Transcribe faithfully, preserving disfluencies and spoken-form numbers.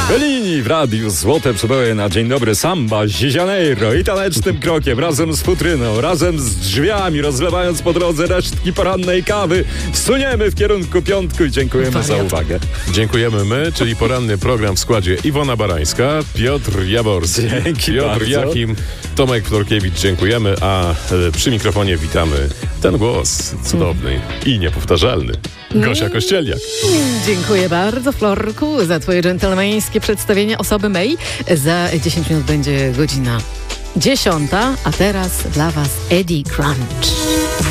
Bellini w radiu Złote Przyboje na Dzień Dobry Samba z Janeiro i tanecznym krokiem razem z futryną, razem z drzwiami, rozlewając po drodze resztki porannej kawy, suniemy w kierunku piątku i dziękujemy za uwagę. Dziękujemy my, czyli poranny program w składzie Iwona Barańska, Piotr Jaworski, Dzięki Piotr bardzo. Jachim, Tomek Florkiewicz, dziękujemy, a e, przy mikrofonie witamy ten głos cudowny i niepowtarzalny. Gosia Kościeliak. Dziękuję bardzo, Florku, za twoje dżentelmeńskie przedstawienie osoby May. Za dziesięć minut będzie godzina dziesiąta, a teraz dla was Eddie Grunge.